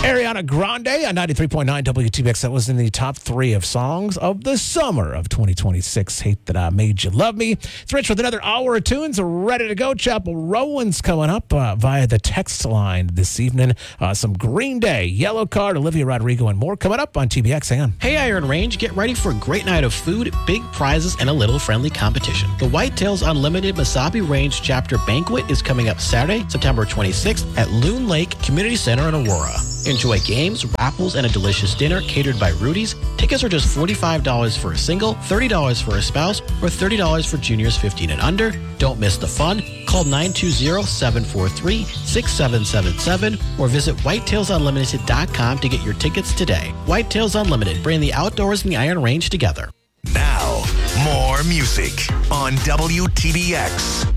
Ariana Grande on 93.9 WTBX. That was in the top 3 of songs of the summer of 2026. Hate That I Made You Love Me. It's Rich with another hour of tunes ready to go. Chapel Rowan's coming up via the text line this evening. Some Green Day, Yellow Card, Olivia Rodrigo, and more coming up on TBXN. Hey, Iron Range, get ready for a great night of food, big prizes, and a little friendly competition. The Whitetails Unlimited Mesabi Range Chapter Banquet is coming up Saturday, September 26th at Loon Lake Community Center in Aurora. Enjoy games, raffles, and a delicious dinner catered by Rudy's. Tickets are just $45 for a single, $30 for a spouse, or $30 for juniors 15 and under. Don't miss the fun. Call 920-743-6777 or visit whitetailsunlimited.com to get your tickets today. Whitetails Unlimited, bring the outdoors and the Iron Range together. Now, more music on WTBX.